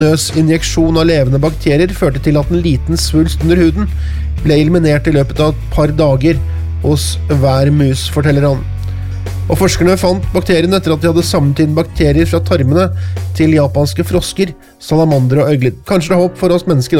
Injeksjon av levende bakterier førte til at en liten svulst under huden ble eliminert I løpet av et par dager hos hver mus, forteller han. Og forskerne fant bakterien etter at de hadde samlet inn bakterier fra tarmene til japanske frosker, salamandere og øgler. Kanskje det er håp for oss mennesker